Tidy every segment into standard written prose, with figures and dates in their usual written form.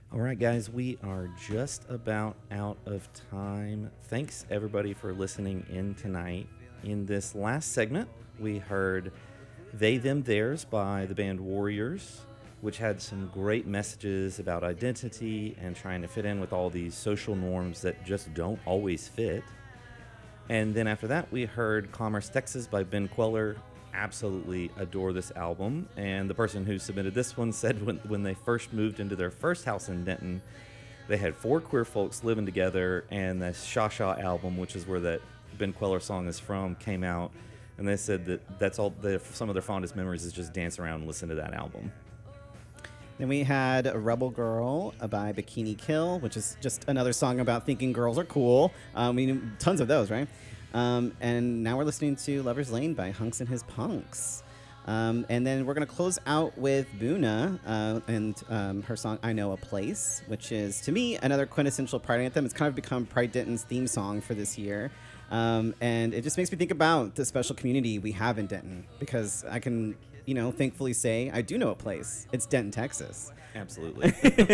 All right, guys, we are just about out of time. Thanks, everybody, for listening in tonight. In this last segment, we heard They Them Theirs by the band Warriors, which had some great messages about identity and trying to fit in with all these social norms that just don't always fit. And then after that, we heard Commerce, Texas by Ben Queller. Absolutely adore this album. And the person who submitted this one said when they first moved into their first house in Denton, they had four queer folks living together, and the Sha Sha album, which is where that Ben Queller song is from, came out. And they said that that's all some of their fondest memories is just dance around and listen to that album. Then we had Rebel Girl by Bikini Kill, which is just another song about thinking girls are cool. We knew tons of those, right? And now we're listening to Lover's Lane by Hunks and His Punks. And then we're going to close out with Buna and her song I Know a Place, which is, to me, another quintessential Pride anthem. It's kind of become Pride Denton's theme song for this year. And it just makes me think about the special community we have in Denton, because I can, thankfully say I do know a place. It's Denton, Texas. Absolutely.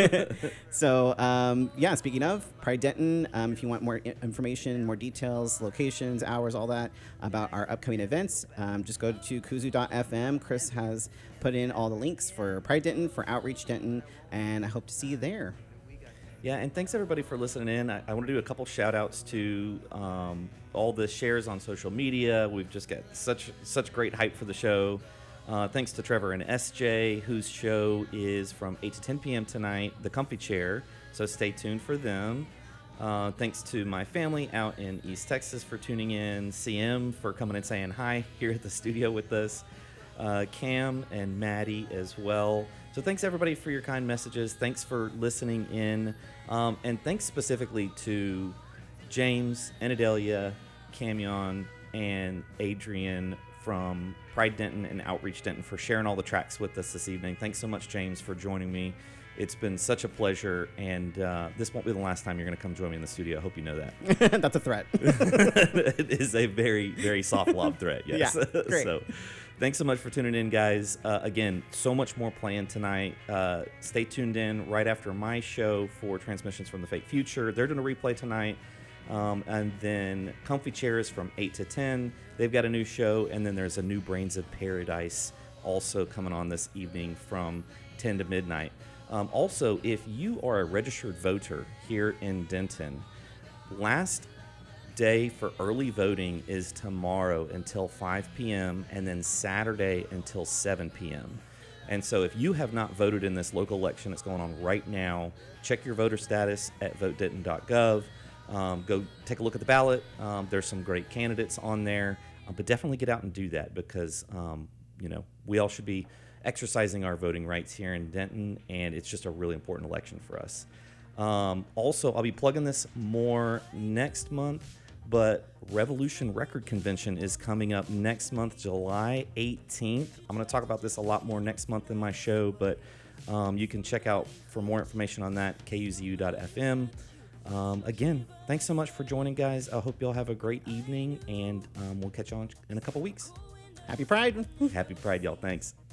So, speaking of Pride Denton, if you want more information, more details, locations, hours, all that about our upcoming events, just go to kuzu.fm. Chris has put in all the links for Pride Denton, for Outreach Denton, and I hope to see you there. Yeah, and thanks everybody for listening in. I want to do a couple shout outs to all the shares on social media. We've just got such great hype for the show. Thanks to Trevor and SJ, whose show is from 8 to 10 p.m. tonight, The Comfy Chair, so stay tuned for them. Thanks to my family out in East Texas for tuning in, CM for coming and saying hi here at the studio with us, Cam and Maddie as well. So thanks everybody for your kind messages. Thanks for listening in, and thanks specifically to James and Adelia, Camion, and Adrian from Pride Denton and Outreach Denton for sharing all the tracks with us this evening. Thanks so much, James, for joining me. It's been such a pleasure, and this won't be the last time you're going to come join me in the studio. I hope you know that. That's a threat. It is a very, very soft lob threat, yes. Yeah, great. So thanks so much for tuning in, guys. Again, so much more planned tonight. Stay tuned in right after my show for Transmissions from the Fake Future. They're doing a replay tonight. And then Comfy Chairs from 8 to 10. They've got a new show. And then there's a new Brains of Paradise also coming on this evening from 10 to midnight. Also, if you are a registered voter here in Denton, last day for early voting is tomorrow until 5 p.m. and then Saturday until 7 p.m. And so if you have not voted in this local election that's going on right now, check your voter status at votedenton.gov. Go take a look at the ballot. There's some great candidates on there, but definitely get out and do that because, we all should be exercising our voting rights here in Denton, and it's just a really important election for us. Also, I'll be plugging this more next month, but Revolution Record Convention is coming up next month, July 18th. I'm going to talk about this a lot more next month in my show, but you can check out for more information on that, kuzu.fm. Again, thanks so much for joining, guys. I hope you all have a great evening, and we'll catch you on in a couple weeks. Happy Pride. Happy Pride, y'all. Thanks.